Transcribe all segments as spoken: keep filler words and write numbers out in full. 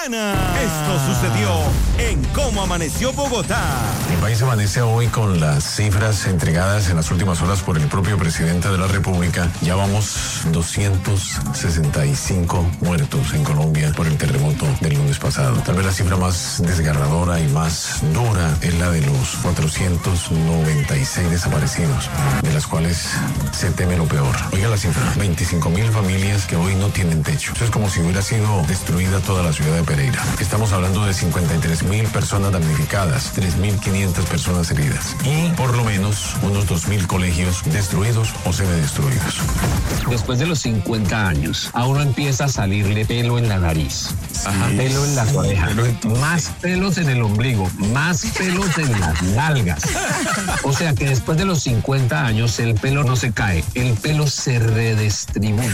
mañana. Esto sucedió en Cómo Amaneció Bogotá. El país amanece hoy con las cifras entregadas en las últimas horas por el propio presidente de la República. Ya vamos doscientos sesenta y cinco muertos en Colombia por el terremoto del lunes pasado. Tal vez la cifra más desgarradora y más dura es la de los cuatrocientos noventa y seis desaparecidos, de las cuales se teme lo peor. Oiga la cifra, veinticinco mil familias que hoy no tienen techo. Eso es como si hubiera sido destruida toda la ciudad de Pereira. Estamos hablando de cincuenta y tres mil personas damnificadas, tres mil quinientas personas heridas y por lo menos unos dos mil colegios destruidos o semidestruidos. Después de los cincuenta años, a uno empieza a salirle pelo en la nariz, Ajá. pelo en las orejas, más pelos en el ombligo, más pelos en las nalgas. O sea que después de los cincuenta años el pelo no se cae, el pelo se redistribuye.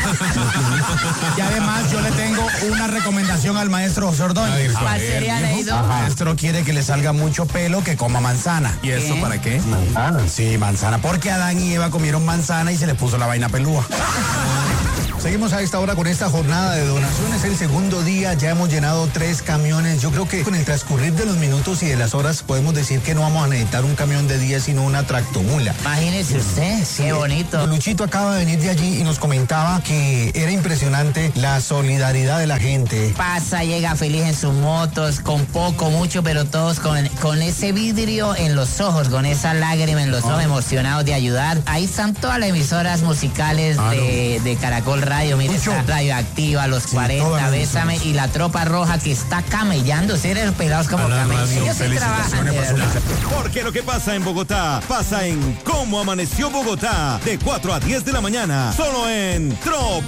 Y además yo le tengo una recomendación al maestro José Ordóñez. ¿Cuál sería, Leido? El maestro quiere que le salga mucho pelo, que coma manzana. ¿Y eso ¿Qué? para qué? Manzana. Sí, manzana, porque Adán y Eva comieron manzana y se les puso la vaina pelúa. Seguimos a esta hora con esta jornada de donaciones, el segundo día, ya hemos llenado tres camiones. Yo creo que con el transcurrir de los minutos y de las horas podemos decir que no vamos a necesitar un camión de diez, sino una tractomula. Imagínese usted, Sí. qué bonito. Luchito acaba de venir de allí y nos comentaba que era impresionante la solidaridad de la gente. Pasa, llega feliz en sus motos, con poco, mucho, pero todos con, con ese vidrio en los ojos, con esa lágrima en los ojos, emocionados de ayudar. Ahí están todas las emisoras musicales Ah, de, no. de Caracol Radio, mire, Mucho. está Radioactiva, Los Sí, cuarenta, todas las Bésame, y la Tropa Roja que está camellando, seres pelados como camellos. Ellos sí trabajan, de verdad. Porque lo que pasa en Bogotá, pasa en Cómo Amaneció Bogotá, de cuatro a diez de la mañana, solo en Trop